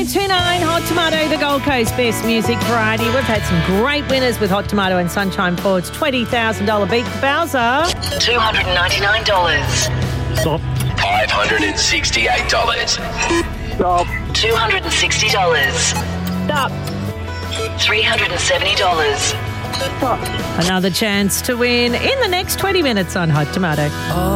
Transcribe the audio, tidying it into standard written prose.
92.9 Hot Tomato, the Gold Coast Best Music Variety. We've had some great winners with Hot Tomato and Sunshine Ford's $20,000 beat for Bowser. $299. Stop. $568. Stop. $260. Stop. $370. Another chance to win in the next 20 minutes on Hot Tomato.